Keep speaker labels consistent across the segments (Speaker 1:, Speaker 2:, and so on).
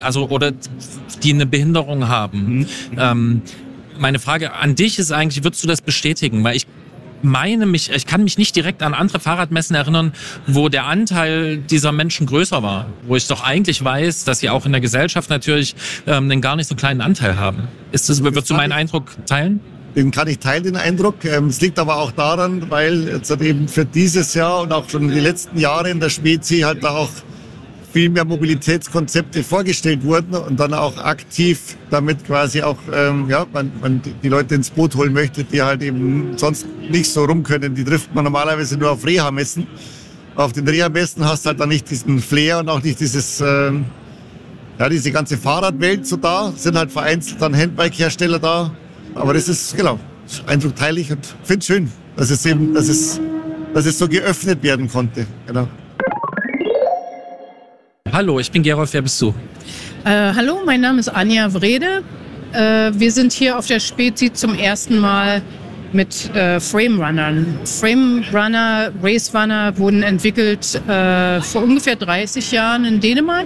Speaker 1: Also, oder die eine Behinderung haben. Meine Frage an dich ist eigentlich, würdest du das bestätigen? Weil ich kann mich nicht direkt an andere Fahrradmessen erinnern, wo der Anteil dieser Menschen größer war. Wo ich doch eigentlich weiß, dass sie auch in der Gesellschaft natürlich einen gar nicht so kleinen Anteil haben. Würdest du meinen Eindruck teilen?
Speaker 2: Den kann ich teilen, den Eindruck. Es liegt aber auch daran, weil jetzt eben für dieses Jahr und auch schon die letzten Jahre in der Spezi halt auch viel mehr Mobilitätskonzepte vorgestellt wurden und dann auch aktiv damit quasi auch man die Leute ins Boot holen möchte, die halt eben sonst nicht so rum können. Die trifft man normalerweise nur auf Reha-Messen. Auf den Reha-Messen hast du halt dann nicht diesen Flair und auch nicht diese ganze Fahrradwelt so da. Sind halt vereinzelt dann Handbike-Hersteller da. Aber das ist, Eindruck teile ich und finde es schön, dass es so geöffnet werden konnte. Genau.
Speaker 1: Hallo, ich bin Gerolf, wer bist du?
Speaker 3: Hallo, mein Name ist Anja Wrede. Wir sind hier auf der Spezi zum ersten Mal mit Frame-Runnern. Frame-Runner, Race-Runner wurden entwickelt vor ungefähr 30 Jahren in Dänemark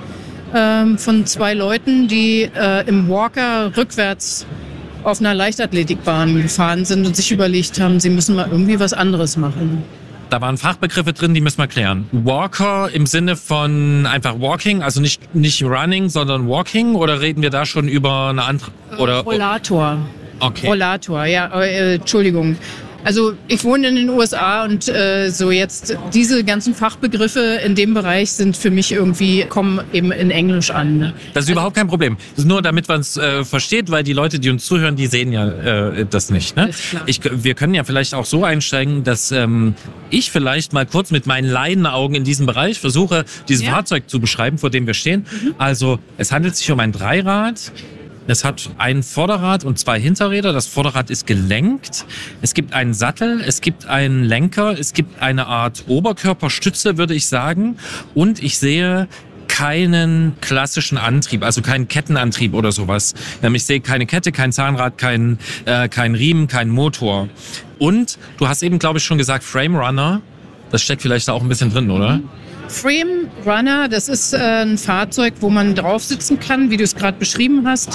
Speaker 3: von 2 Leuten, die im Walker rückwärts auf einer Leichtathletikbahn gefahren sind und sich überlegt haben, sie müssen mal irgendwie was anderes machen.
Speaker 1: Da waren Fachbegriffe drin, die müssen wir klären. Walker im Sinne von einfach Walking, also nicht Running, sondern Walking, oder reden wir da schon über eine andere?
Speaker 3: Rollator.
Speaker 1: Okay.
Speaker 3: Rollator, ja, Entschuldigung. Also ich wohne in den USA und so jetzt diese ganzen Fachbegriffe in dem Bereich sind für mich kommen eben in Englisch an. Ne?
Speaker 1: Das ist überhaupt kein Problem. Das ist nur, damit man es versteht, weil die Leute, die uns zuhören, die sehen ja das nicht. Ne? Wir können ja vielleicht auch so einsteigen, dass ich vielleicht mal kurz mit meinen Laienaugen in diesem Bereich versuche, dieses Fahrzeug zu beschreiben, vor dem wir stehen. Also es handelt sich um ein Dreirad. Es hat ein Vorderrad und 2 Hinterräder. Das Vorderrad ist gelenkt. Es gibt einen Sattel, es gibt einen Lenker, es gibt eine Art Oberkörperstütze, würde ich sagen. Und ich sehe keinen klassischen Antrieb, also keinen Kettenantrieb oder sowas. Ich sehe keine Kette, kein Zahnrad, kein Riemen, kein Motor. Und du hast eben, glaube ich, schon gesagt, Frame Runner. Das steckt vielleicht da auch ein bisschen drin, oder?
Speaker 3: Frame Runner, das ist ein Fahrzeug, wo man drauf sitzen kann, wie du es gerade beschrieben hast,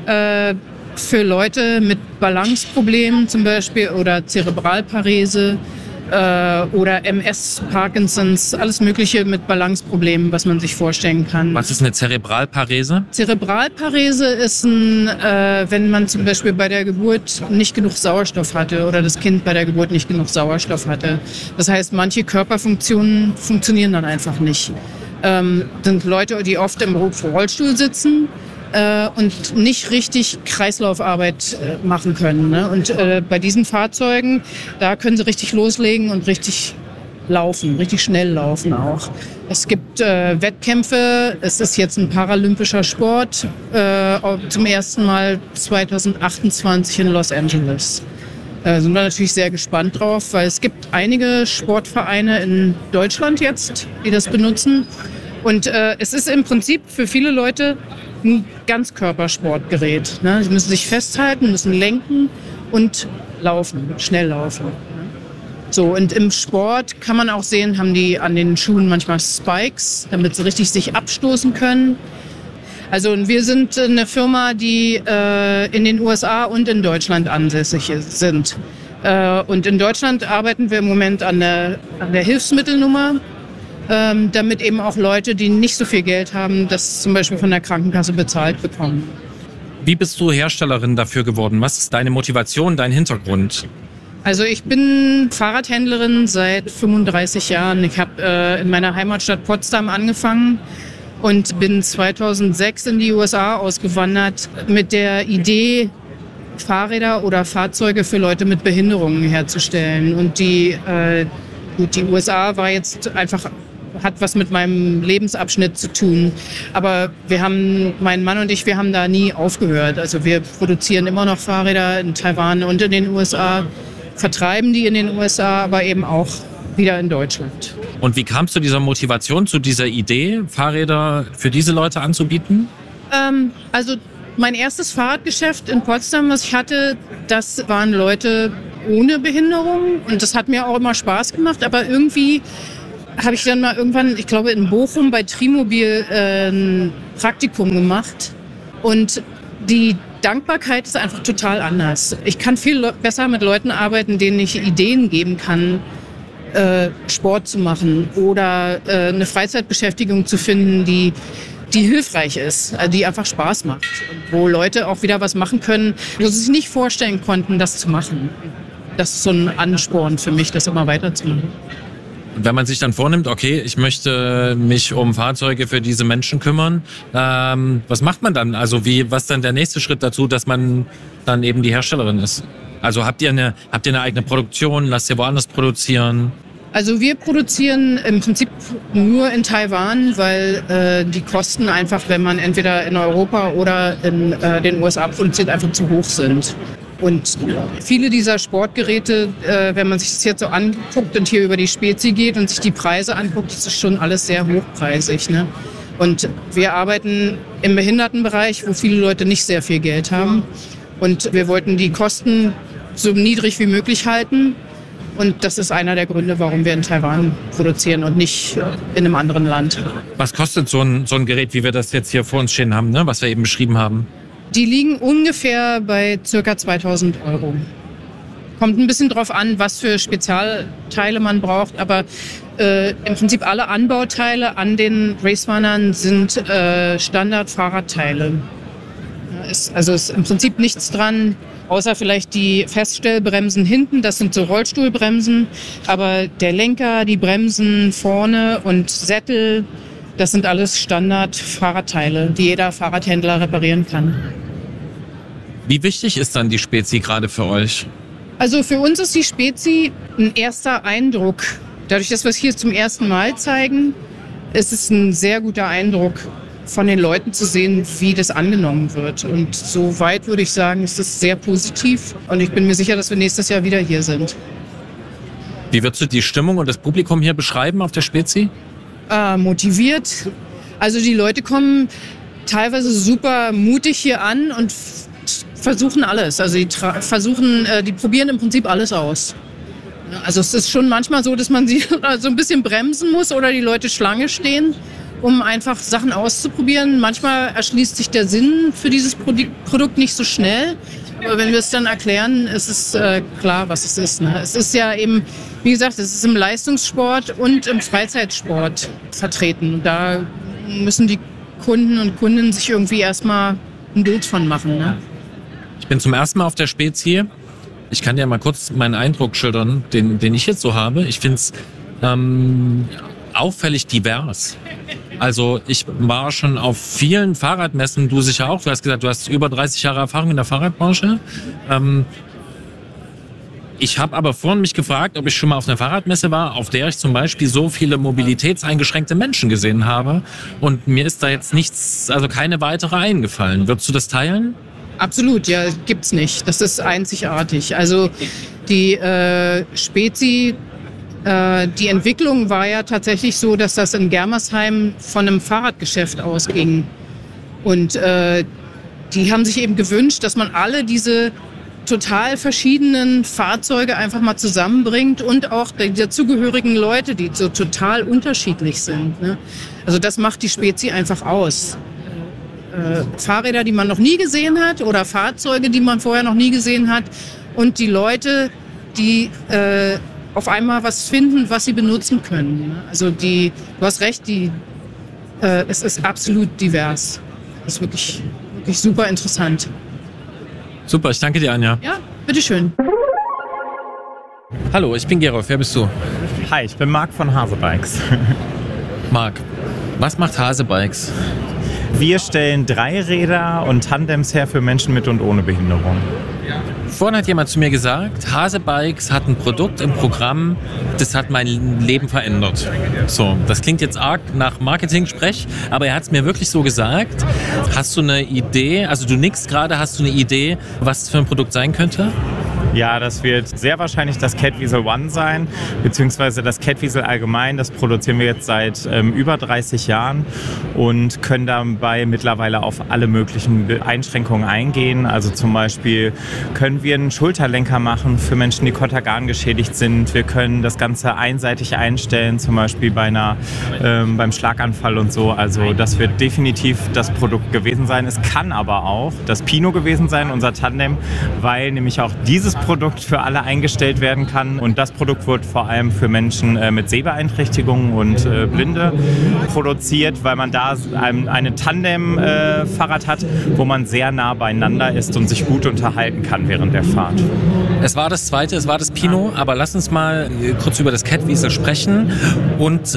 Speaker 3: für Leute mit Balanceproblemen zum Beispiel oder Zerebralparese oder MS, Parkinsons, alles Mögliche mit Balanceproblemen, was man sich vorstellen kann.
Speaker 1: Was ist eine Zerebralparese?
Speaker 3: Zerebralparese ist wenn man zum Beispiel bei der Geburt nicht genug Sauerstoff hatte oder das Kind bei der Geburt nicht genug Sauerstoff hatte. Das heißt, manche Körperfunktionen funktionieren dann einfach nicht. Sind Leute, die oft im Rollstuhl sitzen und nicht richtig Kreislaufarbeit machen können. Ne? Und bei diesen Fahrzeugen, da können sie richtig loslegen und richtig laufen, richtig schnell laufen auch. Es gibt Wettkämpfe, es ist jetzt ein paralympischer Sport, zum ersten Mal 2028 in Los Angeles. Sind wir natürlich sehr gespannt drauf, weil es gibt einige Sportvereine in Deutschland jetzt, die das benutzen. Und es ist im Prinzip für viele Leute ein Ganzkörpersportgerät. Ne? Sie müssen sich festhalten, müssen lenken und laufen, schnell laufen. So, und im Sport kann man auch sehen, haben die an den Schuhen manchmal Spikes, damit sie richtig sich abstoßen können. Also wir sind eine Firma, die in den USA und in Deutschland ansässig sind. Und in Deutschland arbeiten wir im Moment an der Hilfsmittelnummer, damit eben auch Leute, die nicht so viel Geld haben, das zum Beispiel von der Krankenkasse bezahlt bekommen.
Speaker 1: Wie bist du Herstellerin dafür geworden? Was ist deine Motivation, dein Hintergrund?
Speaker 3: Also ich bin Fahrradhändlerin seit 35 Jahren. Ich habe in meiner Heimatstadt Potsdam angefangen und bin 2006 in die USA ausgewandert mit der Idee, Fahrräder oder Fahrzeuge für Leute mit Behinderungen herzustellen. Und die USA war jetzt einfach, hat was mit meinem Lebensabschnitt zu tun. Aber mein Mann und ich, wir haben da nie aufgehört. Also wir produzieren immer noch Fahrräder in Taiwan und in den USA, vertreiben die in den USA, aber eben auch wieder in Deutschland.
Speaker 1: Und wie kam es zu dieser Motivation, zu dieser Idee, Fahrräder für diese Leute anzubieten?
Speaker 3: Also mein erstes Fahrradgeschäft in Potsdam, was ich hatte, das waren Leute ohne Behinderung und das hat mir auch immer Spaß gemacht, aber irgendwie habe ich dann mal irgendwann, ich glaube in Bochum bei Trimobil ein Praktikum gemacht. Und die Dankbarkeit ist einfach total anders. Ich kann viel besser mit Leuten arbeiten, denen ich Ideen geben kann, Sport zu machen oder eine Freizeitbeschäftigung zu finden, die hilfreich ist, die einfach Spaß macht. Wo Leute auch wieder was machen können, wo sie sich nicht vorstellen konnten, das zu machen. Das ist so ein Ansporn für mich, das immer weiterzumachen.
Speaker 1: Wenn man sich dann vornimmt, okay, ich möchte mich um Fahrzeuge für diese Menschen kümmern, was macht man dann? Also was ist dann der nächste Schritt dazu, dass man dann eben die Herstellerin ist? Also habt ihr eine eigene Produktion, lasst ihr woanders produzieren?
Speaker 3: Also wir produzieren im Prinzip nur in Taiwan, weil die Kosten einfach, wenn man entweder in Europa oder in den USA produziert, einfach zu hoch sind. Und viele dieser Sportgeräte, wenn man sich das jetzt so anguckt und hier über die Spezi geht und sich die Preise anguckt, ist das schon alles sehr hochpreisig, ne? Und wir arbeiten im Behindertenbereich, wo viele Leute nicht sehr viel Geld haben. Und wir wollten die Kosten so niedrig wie möglich halten. Und das ist einer der Gründe, warum wir in Taiwan produzieren und nicht in einem anderen Land.
Speaker 1: Was kostet so ein Gerät, wie wir das jetzt hier vor uns stehen haben, ne? Was wir eben beschrieben haben?
Speaker 3: Die liegen ungefähr bei ca. 2.000 €. Kommt ein bisschen drauf an, was für Spezialteile man braucht, aber im Prinzip alle Anbauteile an den Racerunnern sind Standard-Fahrradteile. Also ist im Prinzip nichts dran, außer vielleicht die Feststellbremsen hinten, das sind so Rollstuhlbremsen, aber der Lenker, die Bremsen vorne und Sättel, das sind alles Standard-Fahrradteile, die jeder Fahrradhändler reparieren kann.
Speaker 1: Wie wichtig ist dann die Spezi gerade für euch?
Speaker 3: Also für uns ist die Spezi ein erster Eindruck. Dadurch, dass wir es hier zum ersten Mal zeigen, ist es ein sehr guter Eindruck von den Leuten zu sehen, wie das angenommen wird. Und soweit würde ich sagen, ist es sehr positiv. Und ich bin mir sicher, dass wir nächstes Jahr wieder hier sind.
Speaker 1: Wie würdest du die Stimmung und das Publikum hier beschreiben auf der Spezi?
Speaker 3: Motiviert. Also die Leute kommen teilweise super mutig hier an und versuchen alles. Also die probieren im Prinzip alles aus. Also es ist schon manchmal so, dass man sie so ein bisschen bremsen muss oder die Leute Schlange stehen, um einfach Sachen auszuprobieren. Manchmal erschließt sich der Sinn für dieses Produkt nicht so schnell. Aber wenn wir es dann erklären, ist es klar, was es ist. Ne? Es ist ja eben, wie gesagt, es ist im Leistungssport und im Freizeitsport vertreten. Da müssen die Kunden und Kundinnen sich irgendwie erstmal ein Bild von machen. Ne?
Speaker 1: Ich bin zum ersten Mal auf der Spezi. Ich kann dir mal kurz meinen Eindruck schildern, den ich jetzt so habe. Ich finde es auffällig divers. Also ich war schon auf vielen Fahrradmessen, du sicher auch. Du hast gesagt, du hast über 30 Jahre Erfahrung in der Fahrradbranche. Ich habe aber vorhin mich gefragt, ob ich schon mal auf einer Fahrradmesse war, auf der ich zum Beispiel so viele mobilitätseingeschränkte Menschen gesehen habe. Und mir ist da jetzt nichts, also keine weitere eingefallen. Würdest du das teilen?
Speaker 3: Absolut, ja, gibt's nicht. Das ist einzigartig. Also die Spezi, die Entwicklung war ja tatsächlich so, dass das in Germersheim von einem Fahrradgeschäft ausging. Und die haben sich eben gewünscht, dass man alle diese total verschiedenen Fahrzeuge einfach mal zusammenbringt und auch die dazugehörigen Leute, die so total unterschiedlich sind. Ne? Also das macht die Spezi einfach aus. Fahrräder, die man noch nie gesehen hat oder Fahrzeuge, die man vorher noch nie gesehen hat und die Leute, die auf einmal was finden, was sie benutzen können. Ne? Also du hast recht, es ist absolut divers. Das ist wirklich super interessant.
Speaker 1: Super, ich danke dir, Anja.
Speaker 3: Ja, bitteschön.
Speaker 1: Hallo, ich bin Gerolf. Wer bist du?
Speaker 4: Hi, ich bin Marc von Hasebikes.
Speaker 1: Marc, was macht Hasebikes?
Speaker 4: Wir stellen Dreiräder und Tandems her für Menschen mit und ohne Behinderung.
Speaker 1: Vorhin hat jemand zu mir gesagt, Hasebikes hat ein Produkt im Programm, das hat mein Leben verändert. So, das klingt jetzt arg nach Marketing-Sprech, aber er hat es mir wirklich so gesagt. Hast du eine Idee, also du nickst gerade, hast du eine Idee, was es für ein Produkt sein könnte?
Speaker 4: Ja, das wird sehr wahrscheinlich das Catwiesel One sein, beziehungsweise das Catwiesel allgemein. Das produzieren wir jetzt seit über 30 Jahren und können dabei mittlerweile auf alle möglichen Einschränkungen eingehen. Also zum Beispiel können wir einen Schulterlenker machen für Menschen, die Kontergan geschädigt sind. Wir können das Ganze einseitig einstellen, zum Beispiel beim Schlaganfall und so. Also das wird definitiv das Produkt gewesen sein. Es kann aber auch das Pino gewesen sein, unser Tandem, weil nämlich auch dieses Produkt für alle eingestellt werden kann. Und das Produkt wird vor allem für Menschen mit Sehbeeinträchtigungen und Blinde produziert, weil man da eine Tandem-Fahrrad hat, wo man sehr nah beieinander ist und sich gut unterhalten kann während der Fahrt.
Speaker 1: Es war das zweite, es war das Pino, aber lass uns mal kurz über das Catwiesel sprechen und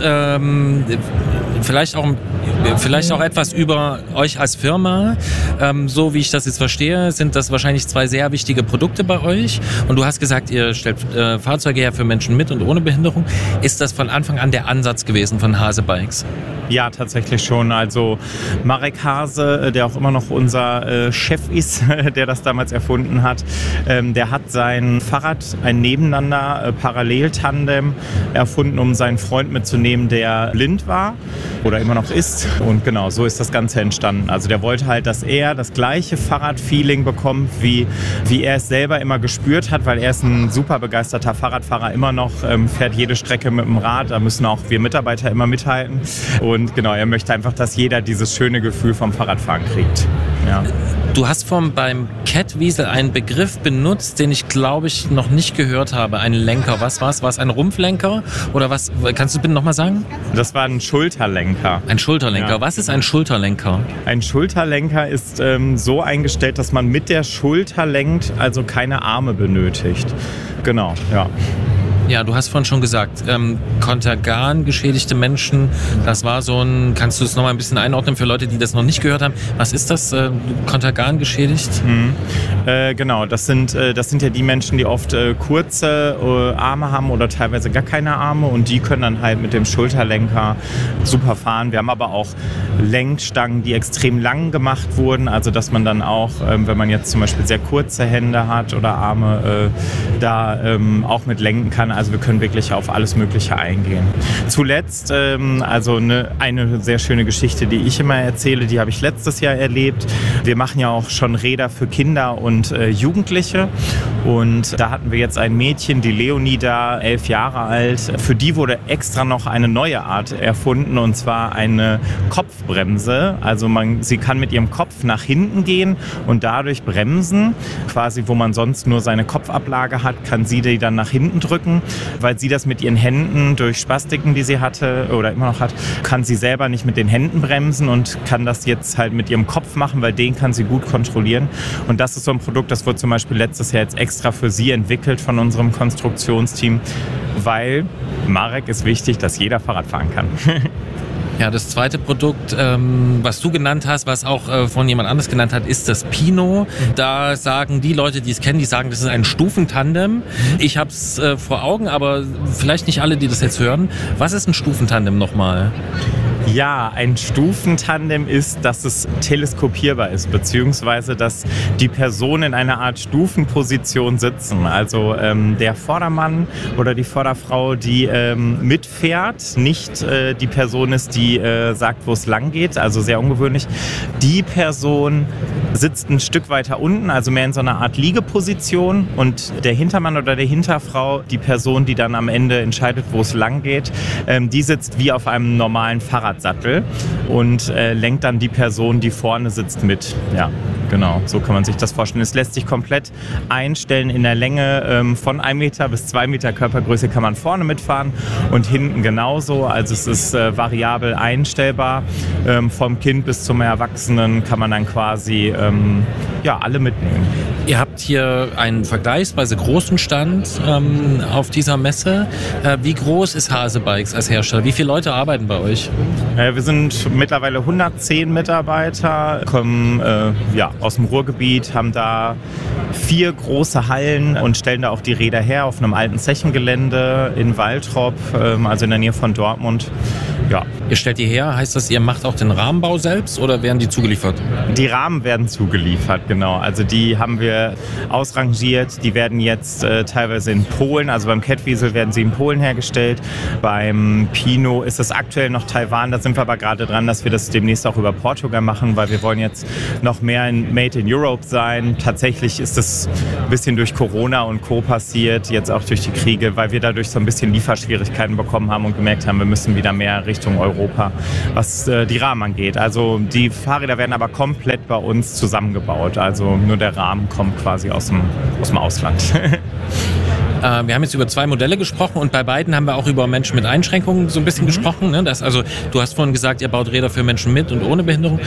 Speaker 1: vielleicht auch etwas über euch als Firma. So wie ich das jetzt verstehe, sind das wahrscheinlich zwei sehr wichtige Produkte bei euch. Und du hast gesagt, ihr stellt Fahrzeuge her für Menschen mit und ohne Behinderung. Ist das von Anfang an der Ansatz gewesen von Hase Bikes?
Speaker 4: Ja, tatsächlich schon. Also Marek Hase, der auch immer noch unser Chef ist, der das damals erfunden hat, der hat sein Fahrrad, ein Nebeneinander Paralleltandem erfunden, um seinen Freund mitzunehmen, der blind war oder immer noch ist. Und genau, so ist das Ganze entstanden. Also der wollte halt, dass er das gleiche Fahrradfeeling bekommt, wie er es selber immer gespürt hat, weil er ist ein super begeisterter Fahrradfahrer immer noch, fährt jede Strecke mit dem Rad. Da müssen auch wir Mitarbeiter immer mithalten. Und genau, er möchte einfach, dass jeder dieses schöne Gefühl vom Fahrradfahren kriegt. Ja.
Speaker 1: Du hast beim Catwiesel einen Begriff benutzt, den ich glaube ich noch nicht gehört habe. Ein Lenker. Was war es? War es ein Rumpflenker? Oder was? Kannst du bitte nochmal sagen?
Speaker 4: Das war ein Schulterlenker.
Speaker 1: Ein Schulterlenker. Ja. Was ist ein Schulterlenker?
Speaker 4: Ein Schulterlenker ist so eingestellt, dass man mit der Schulter lenkt, also keine Arme benötigt. Genau, ja.
Speaker 1: Ja, du hast vorhin schon gesagt, Kontergan geschädigte Menschen, das war so ein, kannst du es nochmal ein bisschen einordnen für Leute, die das noch nicht gehört haben? Was ist das, Kontergan geschädigt?
Speaker 4: Genau, das sind ja die Menschen, die oft kurze Arme haben oder teilweise gar keine Arme und die können dann halt mit dem Schulterlenker super fahren. Wir haben aber auch Lenkstangen, die extrem lang gemacht wurden, also dass man dann auch, wenn man jetzt zum Beispiel sehr kurze Hände hat oder Arme, auch mit lenken kann. Also wir können wirklich auf alles Mögliche eingehen. Zuletzt, also eine sehr schöne Geschichte, die ich immer erzähle, die habe ich letztes Jahr erlebt. Wir machen ja auch schon Räder für Kinder und Jugendliche. Und da hatten wir jetzt ein Mädchen, die Leonie da, 11 Jahre alt. Für die wurde extra noch eine neue Art erfunden, und zwar eine Kopfbremse. Also sie kann mit ihrem Kopf nach hinten gehen und dadurch bremsen. Quasi, wo man sonst nur seine Kopfablage hat, kann sie die dann nach hinten drücken. Weil sie das mit ihren Händen durch Spastiken, die sie hatte oder immer noch hat, kann sie selber nicht mit den Händen bremsen und kann das jetzt halt mit ihrem Kopf machen, weil den kann sie gut kontrollieren. Und das ist so ein Produkt, das wurde zum Beispiel letztes Jahr jetzt extra für sie entwickelt von unserem Konstruktionsteam, weil Marek ist wichtig, dass jeder Fahrrad fahren kann.
Speaker 1: Ja, das zweite Produkt, was du genannt hast, was auch von jemand anders genannt hat, ist das Pino. Da sagen die Leute, die es kennen, die sagen, das ist ein Stufentandem. Ich habe es vor Augen, aber vielleicht nicht alle, die das jetzt hören. Was ist ein Stufentandem nochmal?
Speaker 4: Ja, ein Stufentandem ist, dass es teleskopierbar ist, beziehungsweise dass die Personen in einer Art Stufenposition sitzen. Also der Vordermann oder die Vorderfrau, die mitfährt, nicht die Person ist, die sagt, wo es lang geht, also sehr ungewöhnlich. Die Person sitzt ein Stück weiter unten, also mehr in so einer Art Liegeposition, und der Hintermann oder der Hinterfrau, die Person, die dann am Ende entscheidet, wo es lang geht, die sitzt wie auf einem normalen Fahrradsattel und lenkt dann die Person, die vorne sitzt, mit. Ja, genau, so kann man sich das vorstellen. Es lässt sich komplett einstellen in der Länge von 1 Meter bis 2 Meter Körpergröße kann man vorne mitfahren und hinten genauso. Also es ist variabel einstellbar. Vom Kind bis zum Erwachsenen kann man dann quasi alle mitnehmen.
Speaker 1: Ihr habt hier einen vergleichsweise großen Stand auf dieser Messe. Wie groß ist Hase Bikes als Hersteller? Wie viele Leute arbeiten bei euch?
Speaker 4: Wir sind mittlerweile 110 Mitarbeiter, kommen aus dem Ruhrgebiet, haben da 4 große Hallen und stellen da auch die Räder her auf einem alten Zechengelände in Waltrop, also in der Nähe von Dortmund. Ja.
Speaker 1: Ihr stellt die her, heißt das, ihr macht auch den Rahmenbau selbst oder werden die zugeliefert?
Speaker 4: Die Rahmen werden zugeliefert, genau. Also die haben wir ausrangiert. Die werden jetzt teilweise in Polen, also beim Kettwiesel werden sie in Polen hergestellt. Beim Pinot ist es aktuell noch Taiwan. Da sind wir aber gerade dran, dass wir das demnächst auch über Portugal machen, weil wir wollen jetzt noch mehr in Made in Europe sein. Tatsächlich ist es ein bisschen durch Corona und Co. passiert, jetzt auch durch die Kriege, weil wir dadurch so ein bisschen Lieferschwierigkeiten bekommen haben und gemerkt haben, wir müssen wieder mehr Richtung Europa, was die Rahmen angeht. Also die Fahrräder werden aber komplett bei uns zusammengebaut. Also nur der Rahmen kommt quasi aus dem Ausland.
Speaker 1: Wir haben jetzt über 2 Modelle gesprochen und bei beiden haben wir auch über Menschen mit Einschränkungen so ein bisschen gesprochen. Ne? Also du hast vorhin gesagt, ihr baut Räder für Menschen mit und ohne Behinderung.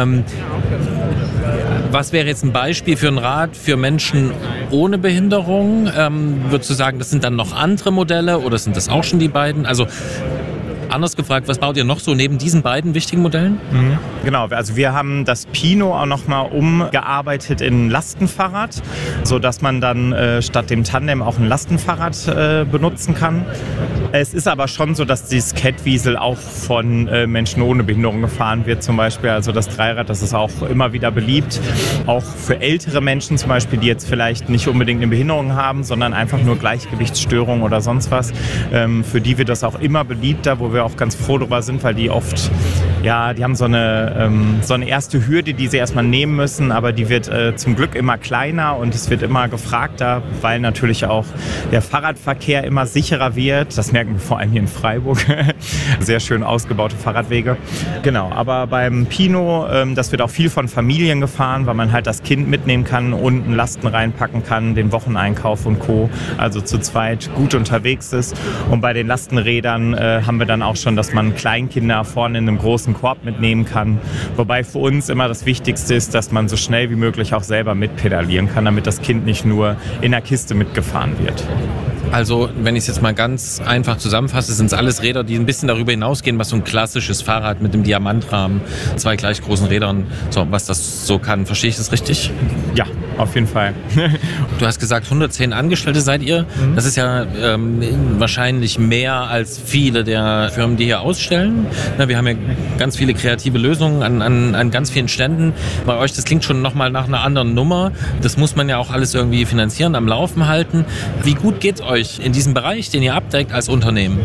Speaker 1: Was wäre jetzt ein Beispiel für ein Rad für Menschen ohne Behinderung? Würdest du sagen, das sind dann noch andere Modelle oder sind das auch schon die beiden? Also anders gefragt, was baut ihr noch so neben diesen beiden wichtigen Modellen?
Speaker 4: Genau, also wir haben das Pinot auch nochmal umgearbeitet in ein Lastenfahrrad, sodass man dann statt dem Tandem auch ein Lastenfahrrad benutzen kann. Es ist aber schon so, dass dieses Kettwiesel auch von Menschen ohne Behinderung gefahren wird zum Beispiel. Also das Dreirad, das ist auch immer wieder beliebt. Auch für ältere Menschen zum Beispiel, die jetzt vielleicht nicht unbedingt eine Behinderung haben, sondern einfach nur Gleichgewichtsstörungen oder sonst was. Für die wird das auch immer beliebter, wo wir auch ganz froh darüber sind, weil die oft, ja, die haben so eine erste Hürde, die sie erstmal nehmen müssen, aber die wird zum Glück immer kleiner und es wird immer gefragter, weil natürlich auch der Fahrradverkehr immer sicherer wird. Das merken wir vor allem hier in Freiburg. Sehr schön ausgebaute Fahrradwege. Genau, aber beim Pinot, das wird auch viel von Familien gefahren, weil man halt das Kind mitnehmen kann, unten Lasten reinpacken kann, den Wocheneinkauf und Co. Also zu zweit gut unterwegs ist. Und bei den Lastenrädern haben wir dann auch schon, dass man Kleinkinder vorne in einem großen Korb mitnehmen kann. Wobei für uns immer das Wichtigste ist, dass man so schnell wie möglich auch selber mitpedalieren kann, damit das Kind nicht nur in der Kiste mitgefahren wird.
Speaker 1: Also, wenn ich es jetzt mal ganz einfach zusammenfasse, sind es alles Räder, die ein bisschen darüber hinausgehen, was so ein klassisches Fahrrad mit dem Diamantrahmen, 2 gleich großen Rädern, so, was das so kann. Verstehe ich das richtig?
Speaker 4: Ja, auf jeden Fall.
Speaker 1: Du hast gesagt, 110 Angestellte seid ihr. Das ist ja wahrscheinlich mehr als viele der Firmen, die hier ausstellen. Wir haben ja ganz viele kreative Lösungen an ganz vielen Ständen. Bei euch, das klingt schon nochmal nach einer anderen Nummer. Das muss man ja auch alles irgendwie finanzieren, am Laufen halten. Wie gut geht es euch in diesem Bereich, den ihr abdeckt als Unternehmen?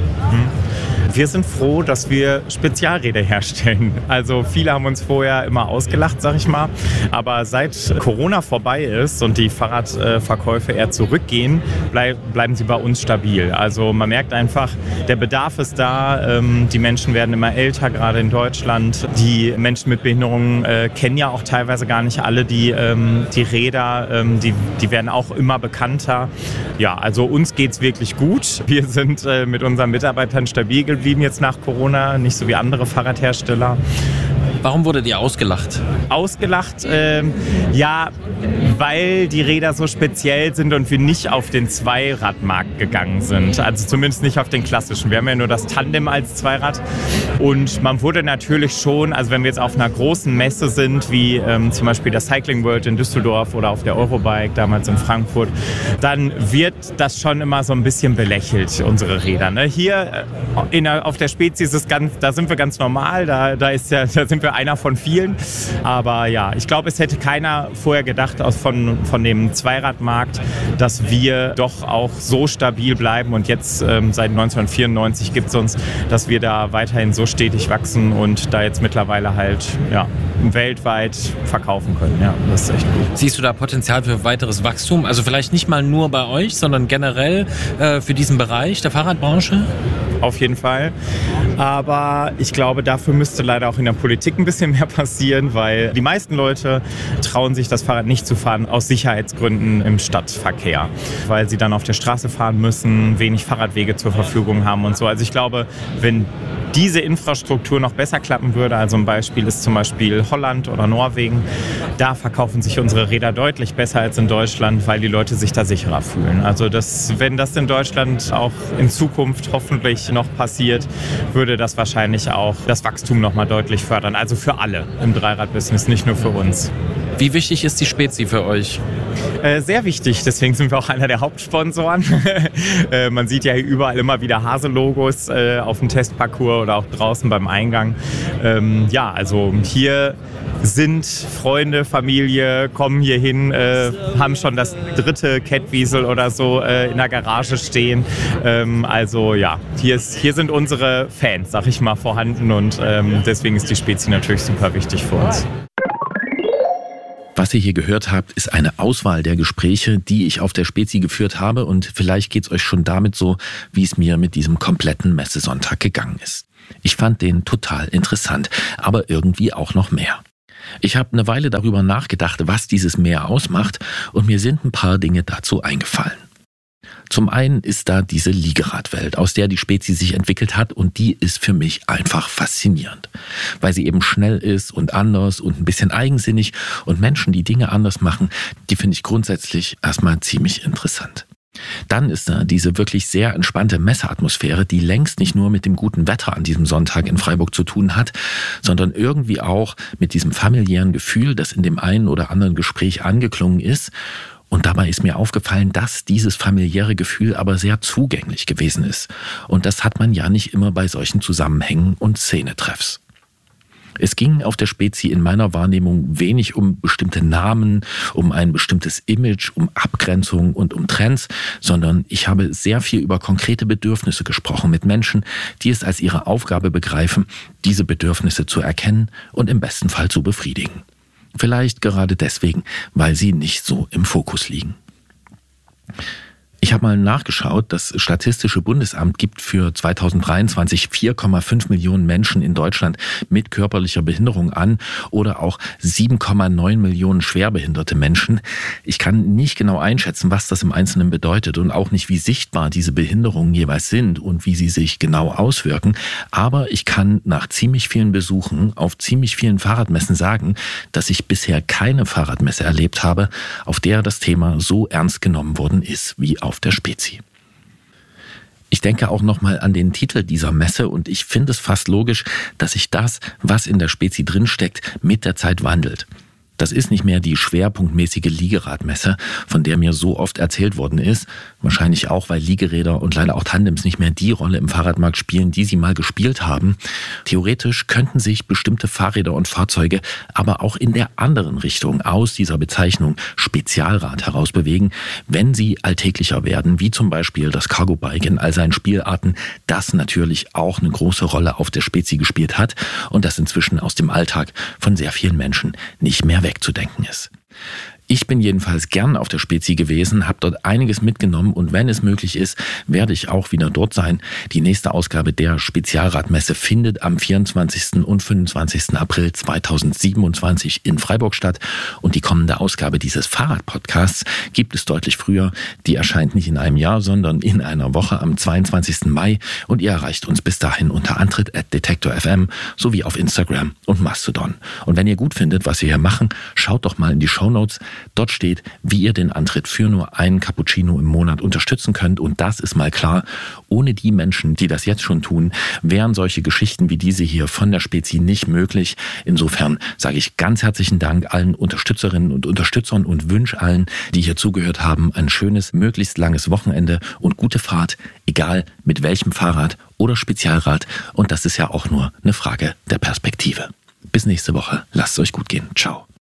Speaker 4: Wir sind froh, dass wir Spezialräder herstellen. Also viele haben uns vorher immer ausgelacht, sag ich mal. Aber seit Corona vorbei ist und die Fahrradverkäufe eher zurückgehen, bleiben sie bei uns stabil. Also man merkt einfach, der Bedarf ist da. Die Menschen werden immer älter, gerade in Deutschland. Die Menschen mit Behinderungen kennen ja auch teilweise gar nicht alle die Räder. Die werden auch immer bekannter. Ja, also uns geht's wirklich gut. Wir sind mit unseren Mitarbeitern stabil geblieben jetzt nach Corona, nicht so wie andere Fahrradhersteller.
Speaker 1: Warum wurdet ihr ausgelacht?
Speaker 4: Ausgelacht, ja, weil die Räder so speziell sind und wir nicht auf den Zweiradmarkt gegangen sind. Also zumindest nicht auf den klassischen. Wir haben ja nur das Tandem als Zweirad. Und man wurde natürlich schon, also wenn wir jetzt auf einer großen Messe sind, wie zum Beispiel der Cycling World in Düsseldorf oder auf der Eurobike damals in Frankfurt, dann wird das schon immer so ein bisschen belächelt, unsere Räder. Ne? Hier auf der Spezies ist da sind wir ganz normal, da sind wir einer von vielen. Aber ja, ich glaube, es hätte keiner vorher gedacht von dem Zweiradmarkt, dass wir doch auch so stabil bleiben. Und jetzt seit 1994 gibt es uns, dass wir da weiterhin so stetig wachsen und da jetzt mittlerweile halt weltweit verkaufen können. Ja, das ist echt gut.
Speaker 1: Siehst du da Potenzial für weiteres Wachstum? Also vielleicht nicht mal nur bei euch, sondern generell für diesen Bereich der Fahrradbranche?
Speaker 4: Auf jeden Fall. Aber ich glaube, dafür müsste leider auch in der Politik ein bisschen mehr passieren, weil die meisten Leute trauen sich das Fahrrad nicht zu fahren aus Sicherheitsgründen im Stadtverkehr, weil sie dann auf der Straße fahren müssen, wenig Fahrradwege zur Verfügung haben und so. Also ich glaube, wenn diese Infrastruktur noch besser klappen würde, also ein Beispiel ist zum Beispiel Holland oder Norwegen, da verkaufen sich unsere Räder deutlich besser als in Deutschland, weil die Leute sich da sicherer fühlen. Also wenn das in Deutschland auch in Zukunft hoffentlich noch passiert, würde das wahrscheinlich auch das Wachstum noch mal deutlich fördern. Also für alle im Dreiradbusiness, nicht nur für uns.
Speaker 1: Wie wichtig ist die Spezi für euch?
Speaker 4: Sehr wichtig, deswegen sind wir auch einer der Hauptsponsoren. Man sieht ja hier überall immer wieder Hase-Logos auf dem Testparcours oder auch draußen beim Eingang. Also hier sind Freunde, Familie, kommen hier hin, haben schon das 3. Kettwiesel oder so in der Garage stehen. Hier sind unsere Fans, sag ich mal, vorhanden und deswegen ist die Spezi natürlich super wichtig für uns.
Speaker 5: Was ihr hier gehört habt, ist eine Auswahl der Gespräche, die ich auf der Spezi geführt habe und vielleicht geht's euch schon damit so, wie es mir mit diesem kompletten Messesonntag gegangen ist. Ich fand den total interessant, aber irgendwie auch noch mehr. Ich habe eine Weile darüber nachgedacht, was dieses Mehr ausmacht und mir sind ein paar Dinge dazu eingefallen. Zum einen ist da diese Liegeradwelt, aus der die Spezi sich entwickelt hat und die ist für mich einfach faszinierend, weil sie eben schnell ist und anders und ein bisschen eigensinnig und Menschen, die Dinge anders machen, die finde ich grundsätzlich erstmal ziemlich interessant. Dann ist da diese wirklich sehr entspannte Messeatmosphäre, die längst nicht nur mit dem guten Wetter an diesem Sonntag in Freiburg zu tun hat, sondern irgendwie auch mit diesem familiären Gefühl, das in dem einen oder anderen Gespräch angeklungen ist. Und dabei ist mir aufgefallen, dass dieses familiäre Gefühl aber sehr zugänglich gewesen ist. Und das hat man ja nicht immer bei solchen Zusammenhängen und Szenetreffs. Es ging auf der Spezi in meiner Wahrnehmung wenig um bestimmte Namen, um ein bestimmtes Image, um Abgrenzung und um Trends, sondern ich habe sehr viel über konkrete Bedürfnisse gesprochen mit Menschen, die es als ihre Aufgabe begreifen, diese Bedürfnisse zu erkennen und im besten Fall zu befriedigen. Vielleicht gerade deswegen, weil sie nicht so im Fokus liegen. Ich habe mal nachgeschaut, das Statistische Bundesamt gibt für 2023 4,5 Millionen Menschen in Deutschland mit körperlicher Behinderung an oder auch 7,9 Millionen schwerbehinderte Menschen. Ich kann nicht genau einschätzen, was das im Einzelnen bedeutet und auch nicht, wie sichtbar diese Behinderungen jeweils sind und wie sie sich genau auswirken. Aber ich kann nach ziemlich vielen Besuchen auf ziemlich vielen Fahrradmessen sagen, dass ich bisher keine Fahrradmesse erlebt habe, auf der das Thema so ernst genommen worden ist wie auf der Spezi. Ich denke auch nochmal an den Titel dieser Messe und ich finde es fast logisch, dass sich das, was in der Spezi drinsteckt, mit der Zeit wandelt. Das ist nicht mehr die schwerpunktmäßige Liegeradmesse, von der mir so oft erzählt worden ist. Wahrscheinlich auch, weil Liegeräder und leider auch Tandems nicht mehr die Rolle im Fahrradmarkt spielen, die sie mal gespielt haben. Theoretisch könnten sich bestimmte Fahrräder und Fahrzeuge aber auch in der anderen Richtung aus dieser Bezeichnung Spezialrad herausbewegen, wenn sie alltäglicher werden, wie zum Beispiel das Cargo-Bike in all seinen Spielarten, das natürlich auch eine große Rolle auf der Spezi gespielt hat und das inzwischen aus dem Alltag von sehr vielen Menschen nicht mehr wegzudenken ist. Ich bin jedenfalls gern auf der Spezi gewesen, habe dort einiges mitgenommen und wenn es möglich ist, werde ich auch wieder dort sein. Die nächste Ausgabe der Spezialradmesse findet am 24. und 25. April 2027 in Freiburg statt und die kommende Ausgabe dieses Fahrradpodcasts gibt es deutlich früher. Die erscheint nicht in einem Jahr, sondern in einer Woche am 22. Mai und ihr erreicht uns bis dahin unter antritt@detektor.fm sowie auf Instagram und Mastodon. Und wenn ihr gut findet, was wir hier machen, schaut doch mal in die Shownotes. Dort steht, wie ihr den Antritt für nur einen Cappuccino im Monat unterstützen könnt. Und das ist mal klar, ohne die Menschen, die das jetzt schon tun, wären solche Geschichten wie diese hier von der Spezi nicht möglich. Insofern sage ich ganz herzlichen Dank allen Unterstützerinnen und Unterstützern und wünsche allen, die hier zugehört haben, ein schönes, möglichst langes Wochenende und gute Fahrt, egal mit welchem Fahrrad oder Spezialrad. Und das ist ja auch nur eine Frage der Perspektive. Bis nächste Woche. Lasst es euch gut gehen. Ciao.